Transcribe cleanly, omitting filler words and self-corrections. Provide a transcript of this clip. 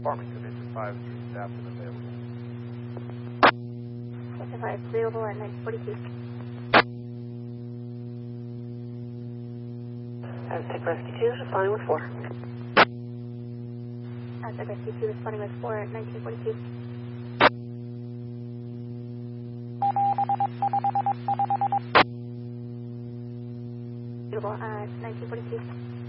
Farmington Engine 5 3 staff is available. Engine 5 available at 942. Aztec Rescue 2, responding with 4. Aztec Rescue 2 responding with 4 at 1942. Available at 1942.